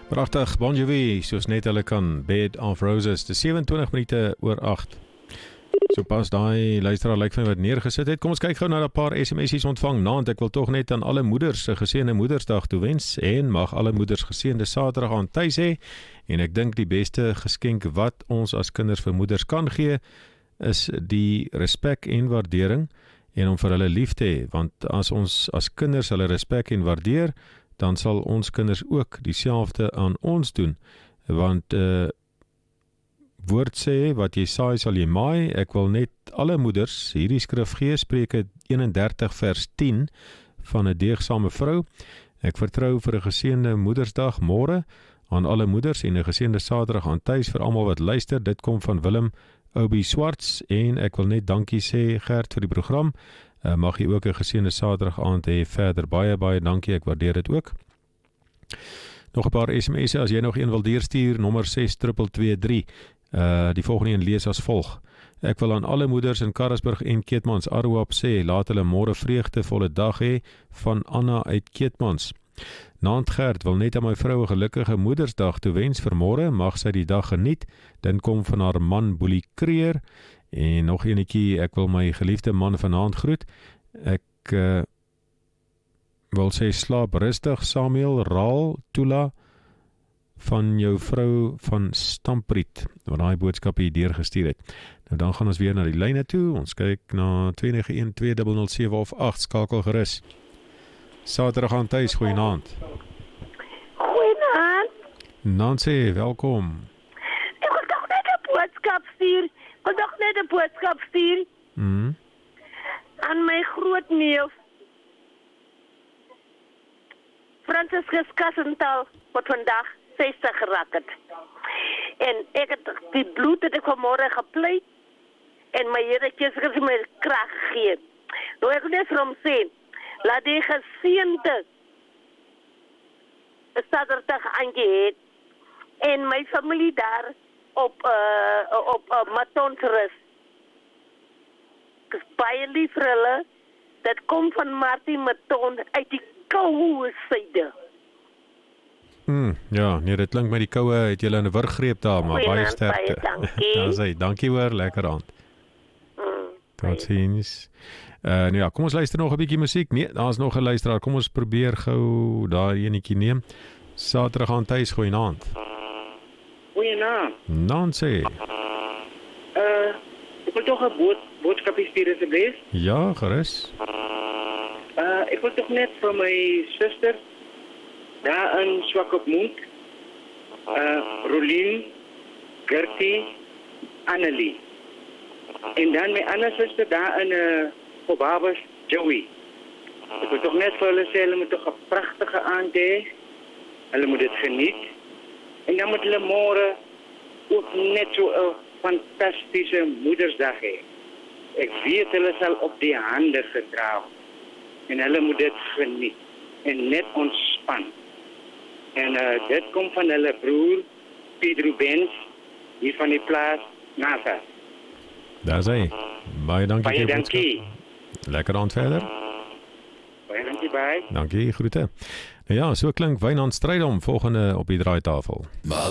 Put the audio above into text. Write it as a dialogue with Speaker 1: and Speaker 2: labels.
Speaker 1: Pragtig, Bon Jovi, soos net hulle kan, Bed of Roses, dis 27 minute oor 8. So pas daai luisteraar lyk vir my wat neergesit het. Kom ons kyk gou na 'n paar SMS'es ontvang. Naand, ek wil tog net aan alle moeders 'n geseënde Moedersdag toewens en mag alle moeders geseënde Saterdag aan tuis hê. En ek dink die beste geskenk wat ons as kinders vir moeders kan gee, is die respek en waardering en om vir hulle lief te hê, want as ons as kinders hulle respek en waardeer, dan sal ons kinders ook dieselfde aan ons doen, want woord sê, wat jy saai sal jy maai. Ek wil net alle moeders hierdie skrif gee, Spreuke 31 vers 10 van 'n deegsame vrou. Ek vertrou vir 'n geseënde Moedersdag môre aan alle moeders en 'n geseënde Saterdag aan tuis vir almal wat luister. Dit kom van Willem Obi Swarts en ek wil net dankie sê Gert vir die program. Mag jy ook 'n geseënde Saterdag aand hê verder. Baie dankie, ek waardeer dit ook. Nog 'n paar SMS'e as jy nog een wil deurstuur, nommer 6223. Die volgende een lees as volg. Ek wil aan alle moeders in Karasburg en Keetmans Aroap sê, laat hulle môre vreugdevolle dag hê, van Anna uit Keetmans. Naand Gert wil net aan my vrou 'n gelukkige Moedersdag toewens vir môre, mag sy die dag geniet. Dit kom van haar man Boelie Kreer. En nog enetjie, ek wil my geliefde man vanaand groet. Ek wil sê slaap rustig, Samuel Raal Tula van jou vrou van Stampriet, wat daai boodskap hier deurgestuur het. Nou dan gaan ons weer na die lyne toe. Ons kyk na 2912007 of 8, skakel gerus. Saterdag aan tuis, goeienaand.
Speaker 2: Goeienaand.
Speaker 1: Nancy, welkom.
Speaker 2: Ek wil toch net 'n boodskap stuur. Aan my grootneef Franciscus Kassenthal, wat vandag 60 geraak het. En ek het die bloed het ek vanmorgen gepleit en my Here het my krag gegee. Nou ek wil net vir hom sê, laat die geseënde Saterdag aangeheet en my familie daar op Matons rus. Ek is baie lief vir hulle. Dit kom van Martin Maton uit die koue syde.
Speaker 1: Ja, nee, dit klink met die koue het julle 'n wurggreep daar, maar baie sterkte. Dankie hoor, lekker aand. Totsiens. Nou ja, kom ons luister nog 'n bietjie musiek. Nee, daar's nog 'n luisteraar. Kom ons probeer gou daai enetjie neem. Saterdag aan tuis, goeienaand.
Speaker 3: Goeienaand.
Speaker 1: Nancy.
Speaker 3: Ek wil toch 'n boodskapie stuur asseblief.
Speaker 1: Ja, gerus.
Speaker 3: Ek wil toch net vir my suster daar in Swakopmund, Rolien, Gertie, Annelie. En dan my ander suster daar in Kobabas, Joey. Ek wil toch net vir hulle sê, hulle moet toch 'n pragtige aand hê. Hulle moet dit geniet. En dan moet hulle môre ook net so 'n fantastiese Moedersdag hê. Ek weet hulle sal op die hande gedra word. En hulle moet dit geniet. En net ontspan. En dit kom van hulle broer, Pedro Benz, hier van die plaas Nasa.
Speaker 1: Daar sê, baie dankie.
Speaker 3: Baie dankie.
Speaker 1: Lekker aand verder.
Speaker 3: Baie dankie, bye.
Speaker 1: Dankie, groete. Nou ja, so klink Wynand Strydom volgende op die draaitafel.